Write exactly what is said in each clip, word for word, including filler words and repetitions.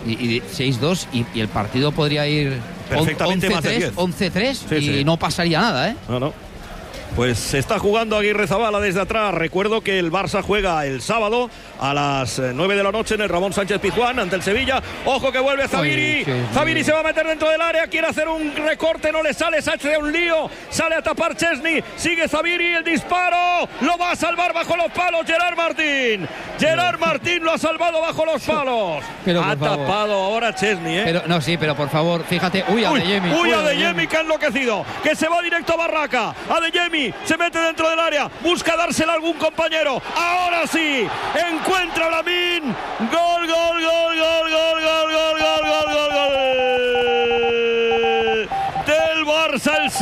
y, y seis dos y, y el partido podría ir perfectamente más de diez. once tres Sí, y sí. no pasaría nada, ¿eh? No, no. Pues se está jugando Aguirrezabala desde atrás. Recuerdo que el Barça juega el sábado a las nueve de la noche en el Ramón Sánchez Pizjuán ante el Sevilla. Ojo que vuelve Zabiri. Uy, sí, sí. Zabiri se va a meter dentro del área. Quiere hacer un recorte, no le sale. Se hace un lío. Sale a tapar Chesney. Sigue Zabiri. El disparo. Lo va a salvar bajo los palos Gerard Martín. Gerard Martín lo ha salvado bajo los palos. Pero, ha por favor. tapado ahora Chesney, ¿eh? Pero, no, sí, pero por favor, fíjate. Uy, Uy, Adeyemi. uy, Adeyemi que ha enloquecido. Que se va directo a Barraca. Adeyemi se mete dentro del área, busca dársela a algún compañero. Ahora sí, encuentra a Lamine. Gol, gol, gol, gol, gol, gol, gol, gol, gol, gol, gol. Del Barça el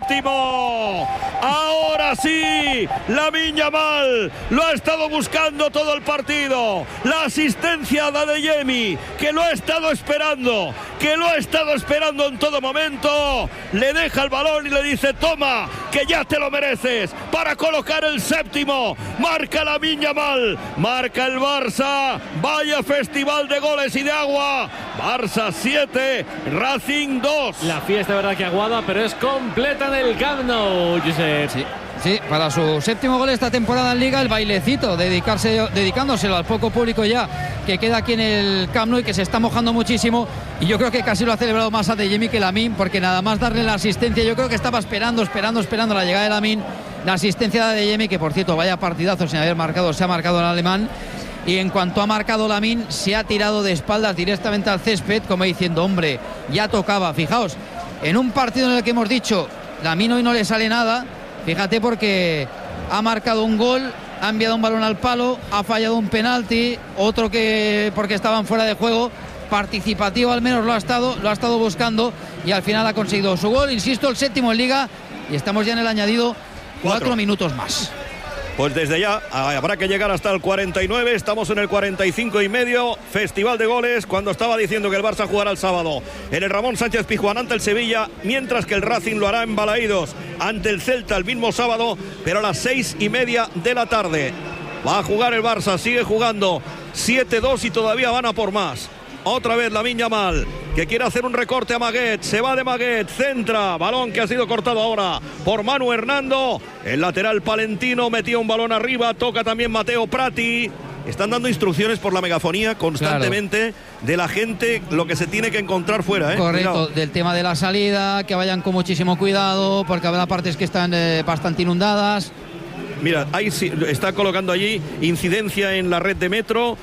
séptimo. Ahora sí, Lamine Yamal lo ha estado buscando todo el partido. La asistencia de Adeyemi, que lo ha estado esperando, que lo ha estado esperando en todo momento. Le deja el balón y le dice: toma, que ya te lo mereces, para colocar el séptimo. Marca Lamine Yamal, marca el Barça. Vaya festival de goles y de agua. Barça siete, Racing dos. La fiesta, verdad que aguada, pero es completa en el Camp Nou, Josep. Sí, sí, para su séptimo gol esta temporada en Liga, el bailecito, dedicarse, dedicándoselo al poco público ya que queda aquí en el Camp Nou y que se está mojando muchísimo. Y yo creo que casi lo ha celebrado más Adeyemi que Lamine, porque nada más darle la asistencia, yo creo que estaba esperando, esperando, esperando la llegada de Lamine. La asistencia de Adeyemi, que por cierto, vaya partidazo sin haber marcado, se ha marcado el alemán. Y en cuanto ha marcado Lamine, se ha tirado de espaldas directamente al césped, como diciendo: hombre, ya tocaba. Fijaos, en un partido en el que hemos dicho Lamine hoy no le sale nada, fíjate, porque ha marcado un gol, ha enviado un balón al palo, ha fallado un penalti, otro que porque estaban fuera de juego. Participativo al menos lo ha estado, lo ha estado buscando y al final ha conseguido su gol. Insisto, el séptimo en Liga, y estamos ya en el añadido, cuatro, cuatro minutos más. Pues desde ya habrá que llegar hasta el cuarenta y nueve. Estamos en el cuarenta y cinco y medio. Festival de goles, cuando estaba diciendo que el Barça jugará el sábado en el Ramón Sánchez Pizjuán ante el Sevilla, mientras que el Racing lo hará en Balaídos ante el Celta el mismo sábado, pero a las seis y media de la tarde. Va a jugar el Barça, sigue jugando siete dos y todavía van a por más. Otra vez Lamine Yamal, que quiere hacer un recorte a Maguet. Se va de Maguet, centra, balón que ha sido cortado ahora por Manu Hernando. El lateral palentino metía un balón arriba, toca también Mateo Prati. Están dando instrucciones por la megafonía constantemente, claro, de la gente, lo que se tiene que encontrar fuera, ¿eh? Correcto, Cuidado. Del tema de la salida, que vayan con muchísimo cuidado, porque habrá partes que están eh, bastante inundadas. Mira, ahí sí, está colocando allí incidencia en la red de metro,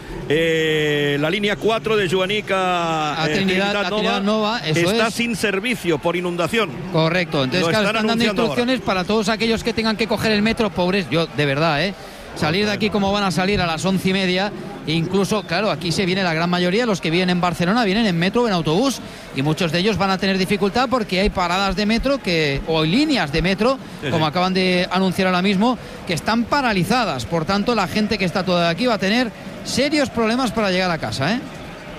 eh, la línea cuatro de Joanica a eh, Trinidad, Trinidad a Nova, Trinidad Nova, eso está es. sin servicio por inundación. Correcto, entonces Lo claro, están están dando instrucciones ahora para todos aquellos que tengan que coger el metro, pobres, yo de verdad, ¿eh? Salir de aquí como van a salir a las once y media. E incluso, claro, aquí se viene la gran mayoría, los que vienen en Barcelona vienen en metro o en autobús, y muchos de ellos van a tener dificultad porque hay paradas de metro que o líneas de metro, sí, como sí. acaban de anunciar ahora mismo, que están paralizadas. Por tanto, la gente que está toda aquí va a tener serios problemas para llegar a casa, ¿eh?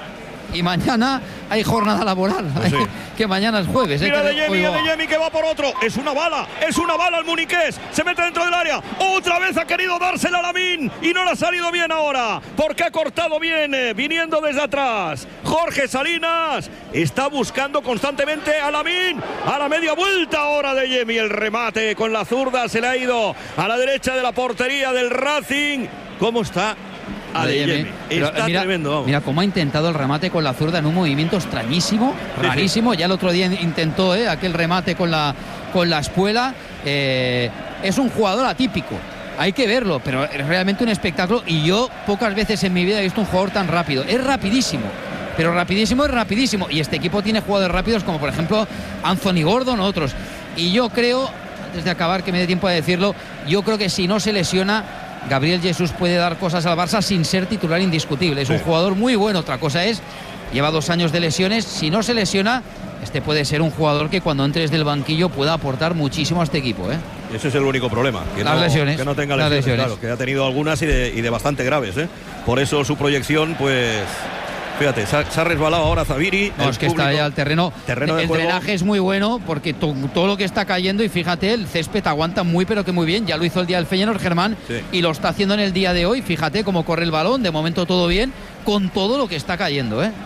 Y mañana hay jornada laboral, pues sí. que mañana es jueves. Mira, ¿eh? Adeyemi, Adeyemi que va por otro. Es una bala, es una bala el muniqués. Se mete dentro del área. Otra vez ha querido dársela a Lamine y no le ha salido bien ahora, porque ha cortado bien, eh, viniendo desde atrás. Jorge Salinas está buscando constantemente a Lamine. A la media vuelta ahora de Adeyemi. El remate con la zurda se le ha ido a la derecha de la portería del Racing. ¿Cómo está Adeyemi? Está mira, tremendo, vamos. Mira cómo ha intentado el remate con la zurda en un movimiento extrañísimo, rarísimo. Sí, sí. Ya el otro día intentó eh, aquel remate con la, con la espuela. Eh, es un jugador atípico, hay que verlo, pero es realmente un espectáculo. Y yo pocas veces en mi vida he visto un jugador tan rápido. Es rapidísimo, pero rapidísimo es rapidísimo. Y este equipo tiene jugadores rápidos como por ejemplo Anthony Gordon, otros. Y yo creo, antes de acabar, que me dé tiempo de decirlo, yo creo que si no se lesiona, Gabriel Jesús puede dar cosas al Barça sin ser titular indiscutible. Es sí. un jugador muy bueno. Otra cosa es, lleva dos años de lesiones. Si no se lesiona, este puede ser un jugador que cuando entres del banquillo pueda aportar muchísimo a este equipo, ¿eh? Ese es el único problema, que, las no, lesiones, que no tenga lesiones, las lesiones. Claro, que ha tenido algunas y de, y de bastante graves, ¿eh? Por eso su proyección, pues... Fíjate, se ha, se ha resbalado ahora Zabiri. No, es que público, está ya el terreno. terreno de el juego. Drenaje es muy bueno porque to, todo lo que está cayendo, y fíjate, el césped aguanta muy pero que muy bien. Ya lo hizo el día del Feyenoord, Germán, sí. y lo está haciendo en el día de hoy. Fíjate cómo corre el balón, de momento todo bien, con todo lo que está cayendo, ¿eh?